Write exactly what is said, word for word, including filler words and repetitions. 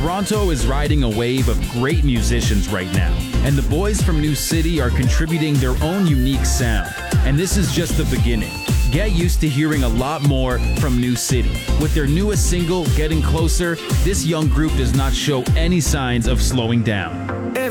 Toronto is riding a wave of great musicians right now, and the boys from New City are contributing their own unique sound. And this is just the beginning. Get used to hearing a lot more from New City. With their newest single, Getting Closer, this young group does not show any signs of slowing down.